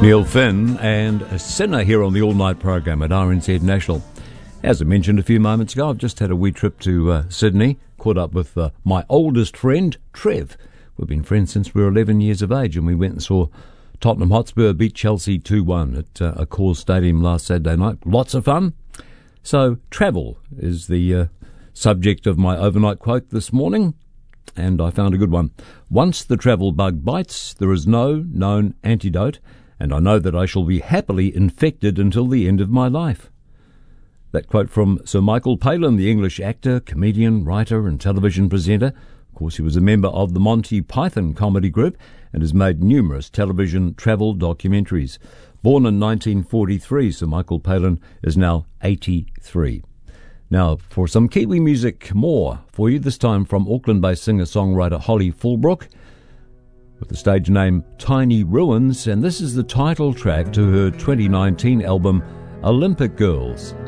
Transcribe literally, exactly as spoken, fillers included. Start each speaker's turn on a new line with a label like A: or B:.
A: Neil Finn and a Sinner here on the all-night program at R N Z National. As I mentioned a few moments ago, I've just had a wee trip to uh, Sydney, caught up with uh, my oldest friend, Trev. We've been friends since we were eleven years of age, and we went and saw Tottenham Hotspur beat Chelsea two one at uh, Accor Stadium last Saturday night. Lots of fun. So, travel is the uh, subject of my overnight quote this morning, and I found a good one. Once the travel bug bites, there is no known antidote, and I know that I shall be happily infected until the end of my life. That quote from Sir Michael Palin, the English actor, comedian, writer and television presenter. Of course, he was a member of the Monty Python comedy group and has made numerous television travel documentaries. Born in nineteen forty-three, Sir Michael Palin is now eighty-three. Now, for some Kiwi music more for you, this time from Auckland-based singer-songwriter Holly Fullbrook, with the stage name Tiny Ruins, and this is the title track to her twenty nineteen album Olympic Girls.